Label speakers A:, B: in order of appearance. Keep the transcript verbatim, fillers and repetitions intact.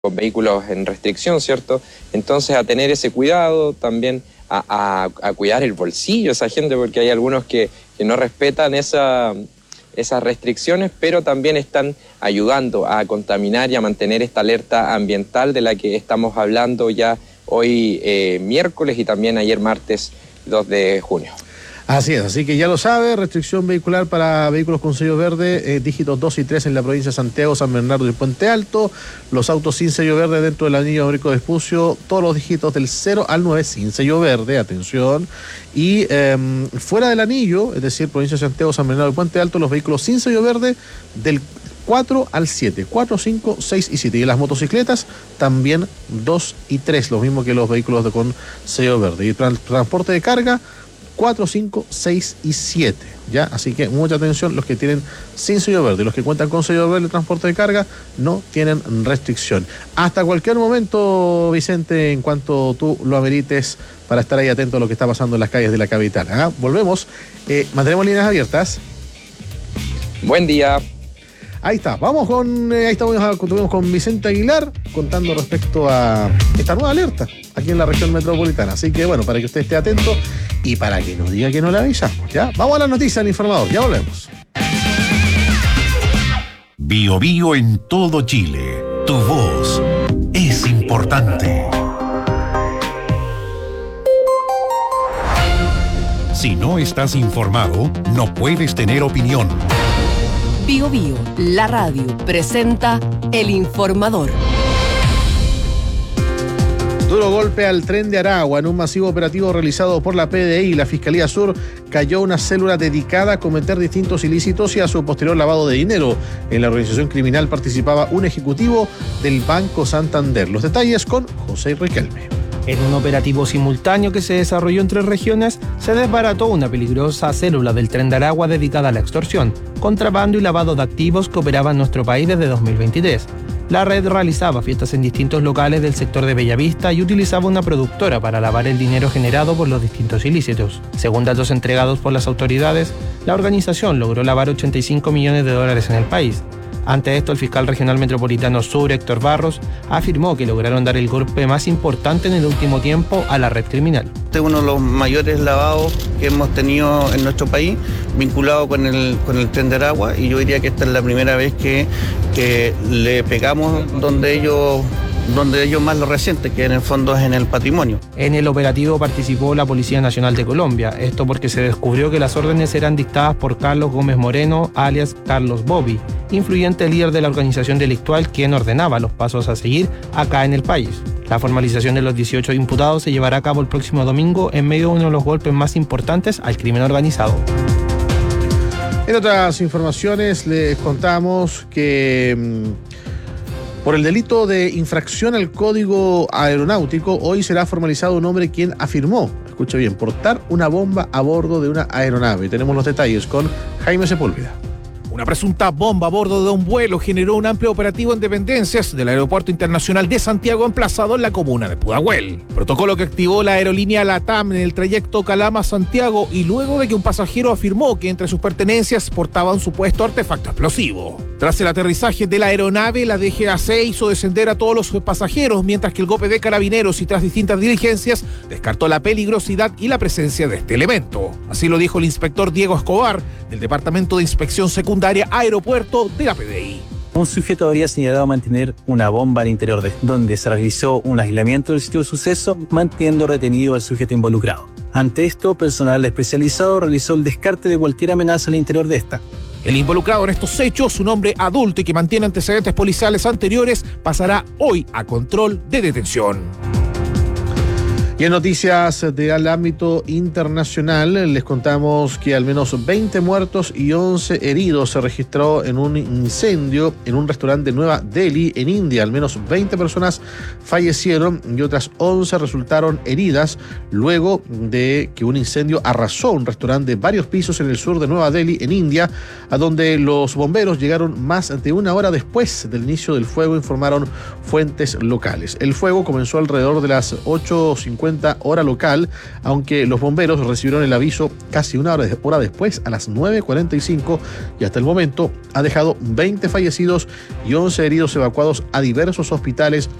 A: con vehículos en restricción, ¿cierto? Entonces, a tener ese cuidado, también a, a, a cuidar el bolsillo de esa gente, porque hay algunos que, que no respetan esa, esas restricciones, pero también están ayudando a contaminar y a mantener esta alerta ambiental de la que estamos hablando ya hoy eh, miércoles y también ayer martes dos de junio.
B: Así es, así que ya lo sabe, restricción vehicular para vehículos con sello verde, eh, dígitos dos y tres en la provincia de Santiago, San Bernardo y Puente Alto, los autos sin sello verde dentro del anillo Américo Vespucio, todos los dígitos del cero al nueve sin sello verde, atención, y eh, fuera del anillo, es decir, provincia de Santiago, San Bernardo y Puente Alto, los vehículos sin sello verde del cuatro al siete, cuatro, cinco, seis y siete, y las motocicletas también dos y tres, lo mismo que los vehículos de, con sello verde, y trans, transporte de carga cuatro, cinco, seis y siete, ¿ya? Así que mucha atención, los que tienen sin sello verde, los que cuentan con sello verde de transporte de carga no tienen restricción. Hasta cualquier momento, Vicente, en cuanto tú lo amerites, para estar ahí atento a lo que está pasando en las calles de la capital. ¿Ah? Volvemos, eh, mantenemos líneas abiertas.
A: Buen día.
B: Ahí está, vamos con, eh, ahí estamos con, con Vicente Aguilar contando respecto a esta nueva alerta aquí en la región metropolitana. Así que bueno, para que usted esté atento y para que nos diga que no le avisamos, ¿ya? Vamos a las noticias al informador, ya volvemos.
C: Bio Bio en todo Chile. Tu voz es importante. Si no estás informado, no puedes tener opinión.
D: Bio Bio, la radio, presenta El Informador.
B: Duro golpe al tren de Aragua. En un masivo operativo realizado por la P D I y la Fiscalía Sur, cayó una célula dedicada a cometer distintos ilícitos y a su posterior lavado de dinero. En la organización criminal participaba un ejecutivo del Banco Santander. Los detalles con José Riquelme.
E: En un operativo simultáneo que se desarrolló en tres regiones, se desbarató una peligrosa célula del Tren de Aragua dedicada a la extorsión, contrabando y lavado de activos que operaba en nuestro país desde dos mil veintitrés. La red realizaba fiestas en distintos locales del sector de Bellavista y utilizaba una productora para lavar el dinero generado por los distintos ilícitos. Según datos entregados por las autoridades, la organización logró lavar ochenta y cinco millones de dólares en el país. Ante esto, el fiscal regional metropolitano sur, Héctor Barros, afirmó que lograron dar el golpe más importante en el último tiempo a la red criminal.
F: Este es uno de los mayores lavados que hemos tenido en nuestro país, vinculado con el, con el Tren de Aragua, y yo diría que esta es la primera vez que, que le pegamos donde ellos... donde ellos más lo resienten, que en el fondo es en el patrimonio.
E: En el operativo participó la Policía Nacional de Colombia, esto porque se descubrió que las órdenes eran dictadas por Carlos Gómez Moreno, alias Carlos Bobby, influyente líder de la organización delictual quien ordenaba los pasos a seguir acá en el país. La formalización de los dieciocho imputados se llevará a cabo el próximo domingo en medio de uno de los golpes más importantes al crimen organizado.
B: En otras informaciones les contamos que Mmm, por el delito de infracción al código aeronáutico, hoy será formalizado un hombre quien afirmó, escuche bien, portar una bomba a bordo de una aeronave. Tenemos los detalles con Jaime Sepúlveda.
G: Una presunta bomba a bordo de un vuelo generó un amplio operativo en dependencias del Aeropuerto Internacional de Santiago, emplazado en la comuna de Pudahuel. Protocolo que activó la aerolínea LATAM en el trayecto Calama-Santiago y luego de que un pasajero afirmó que entre sus pertenencias portaba un supuesto artefacto explosivo. Tras el aterrizaje de la aeronave, la D G A C hizo descender a todos los pasajeros, mientras que el G O P de Carabineros y tras distintas diligencias descartó la peligrosidad y la presencia de este elemento. Así lo dijo el inspector Diego Escobar del Departamento de Inspección Secundaria Aeropuerto de la P D I.
H: Un sujeto habría señalado mantener una bomba al interior de donde se realizó un aislamiento del sitio de suceso, manteniendo retenido al sujeto involucrado. Ante esto, personal especializado realizó el descarte de cualquier amenaza al interior de esta.
G: El involucrado en estos hechos, un hombre adulto y que mantiene antecedentes policiales anteriores, pasará hoy a control de detención.
B: Y en noticias del ámbito internacional les contamos que al menos veinte muertos y once heridos se registró en un incendio en un restaurante de Nueva Delhi, en India. Al menos veinte personas fallecieron y otras once resultaron heridas luego de que un incendio arrasó un restaurante de varios pisos en el sur de Nueva Delhi, en India, a donde los bomberos llegaron más de una hora después del inicio del fuego, informaron fuentes locales. El fuego comenzó alrededor de las ocho cincuenta cincuenta hora local, aunque los bomberos recibieron el aviso casi una hora, hora después, a las nueve cuarenta y cinco, y hasta el momento ha dejado veinte fallecidos y once heridos evacuados a diversos hospitales